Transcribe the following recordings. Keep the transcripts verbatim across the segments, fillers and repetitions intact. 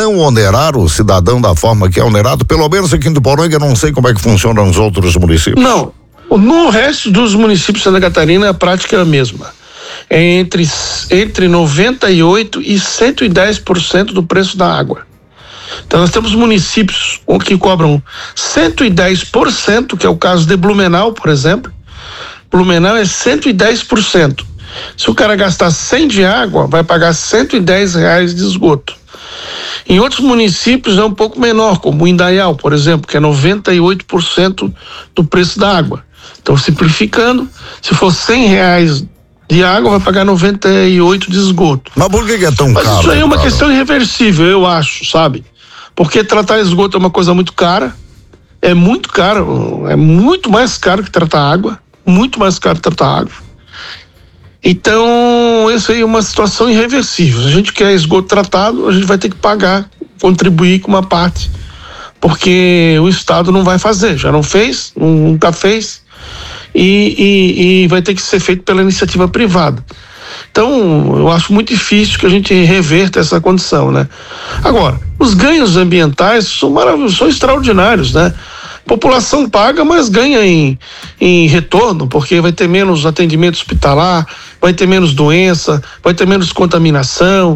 não onerar o cidadão da forma que é onerado, pelo menos aqui em Tuporanga, eu não sei como é que funciona nos outros municípios. Não, no resto dos municípios de Santa Catarina a prática é a mesma. É entre, entre noventa e oito por cento e cento e dez por cento do preço da água. Então nós temos municípios que cobram cento e dez por cento, que é o caso de Blumenau, por exemplo. Blumenau é cento e dez por cento. Se o cara gastar cem de água, vai pagar cento e dez reais de esgoto. Em outros municípios é um pouco menor, como Indaial, por exemplo, que é noventa e oito por cento do preço da água. Então, simplificando, se for cem reais de água, vai pagar noventa e oito de esgoto. Mas por que, que é tão Mas caro? Isso aí é uma cara? questão irreversível, eu acho, sabe? Porque tratar esgoto é uma coisa muito cara, é muito caro, é muito mais caro que tratar água, muito mais caro que tratar água. Então, isso aí é uma situação irreversível. Se a gente quer esgoto tratado, a gente vai ter que pagar, contribuir com uma parte, porque o Estado não vai fazer, já não fez, nunca fez, e, e, e vai ter que ser feito pela iniciativa privada. Então, eu acho muito difícil que a gente reverta essa condição, né? Agora, os ganhos ambientais são maravilhosos, são extraordinários, né? A população paga, mas ganha em, em retorno, porque vai ter menos atendimento hospitalar, vai ter menos doença, vai ter menos contaminação.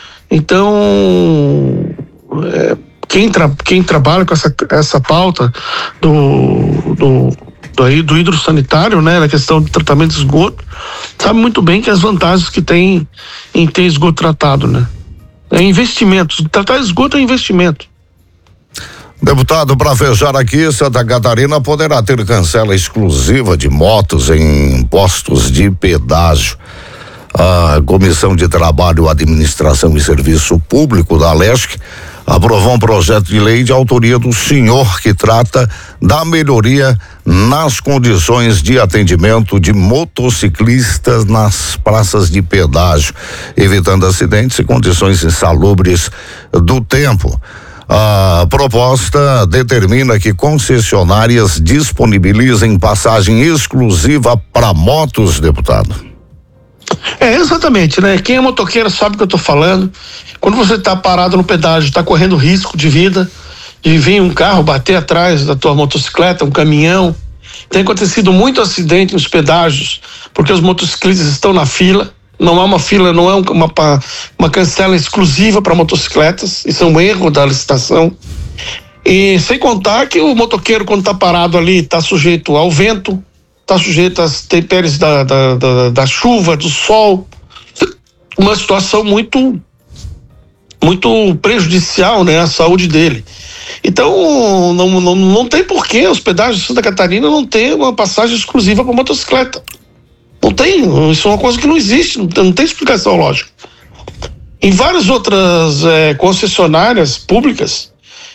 Então, é, quem, tra, quem trabalha com essa, essa pauta do, do, do, do hidrossanitário, né, na questão de tratamento de esgoto, sabe muito bem que as vantagens que tem em ter esgoto tratado, né? É investimento. Tratar esgoto é investimento. Deputado, para fechar aqui, Santa Catarina poderá ter cancela exclusiva de motos em postos de pedágio. A Comissão de Trabalho, Administração e Serviço Público da Alesc aprovou um projeto de lei de autoria do senhor que trata da melhoria nas condições de atendimento de motociclistas nas praças de pedágio, evitando acidentes e condições insalubres do tempo. A proposta determina que concessionárias disponibilizem passagem exclusiva para motos, deputado. É, exatamente, né? Quem é motoqueiro sabe o que eu tô falando. Quando você tá parado no pedágio, tá correndo risco de vida, de vir um carro bater atrás da tua motocicleta, um caminhão. Tem acontecido muito acidente nos pedágios, porque os motociclistas estão na fila. Não é uma fila, não é uma, uma cancela exclusiva para motocicletas. Isso é um erro da licitação. E sem contar que o motoqueiro, quando está parado ali, está sujeito ao vento, está sujeito às intempéries da, da, da, da chuva, do sol. Uma situação muito, muito prejudicial, né, à saúde dele. Então, não, não, não tem porquê os pedágios de Santa Catarina não ter uma passagem exclusiva para motocicleta. Não tem, isso é uma coisa que não existe, não tem, não tem explicação lógica. Em várias outras é, concessionárias públicas,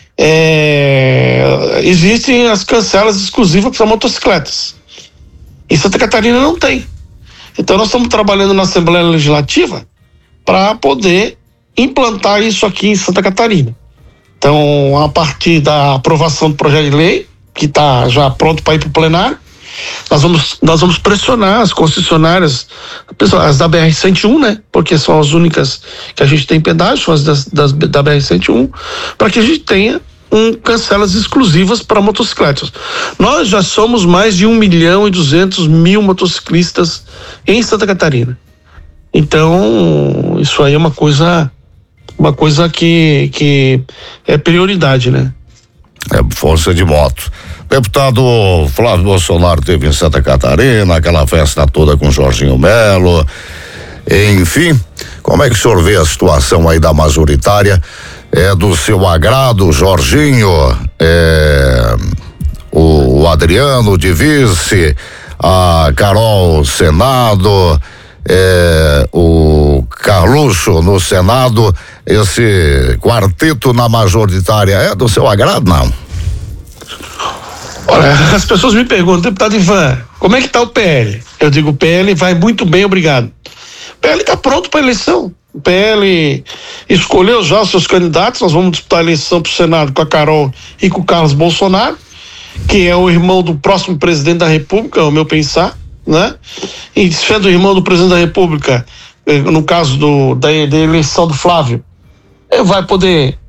é, existem as cancelas exclusivas para motocicletas. Em Santa Catarina não tem. Então nós estamos trabalhando na Assembleia Legislativa para poder implantar isso aqui em Santa Catarina. Então, a partir da aprovação do projeto de lei, que está já pronto para ir para o plenário, Nós vamos, nós vamos pressionar as concessionárias, as da B R cento e um, né? Porque são as únicas que a gente tem pedágio, são as das, das, da B R cento e um, para que a gente tenha um, cancelas exclusivas para motocicletas. Nós já somos mais de um milhão e duzentos mil motociclistas em Santa Catarina. Então, isso aí é uma coisa, uma coisa que, que é prioridade, né? É força de moto. Deputado Flávio Bolsonaro teve em Santa Catarina, aquela festa toda com Jorginho Melo, enfim, como é que o senhor vê a situação aí da majoritária? É do seu agrado, Jorginho, é, o, o Adriano de vice, a Carol Senado, é, o Carluxo no Senado, esse quarteto na majoritária é do seu agrado, não? Olha, as pessoas me perguntam, deputado Ivan, como é que tá o P L? Eu digo, o P L vai muito bem, obrigado. O P L está pronto para a eleição. O P L escolheu já os seus candidatos, nós vamos disputar a eleição para o Senado com a Carol e com o Carlos Bolsonaro, que é o irmão do próximo presidente da República, ao meu pensar, né? E sendo o irmão do presidente da República, no caso do, da, da eleição do Flávio, vai poder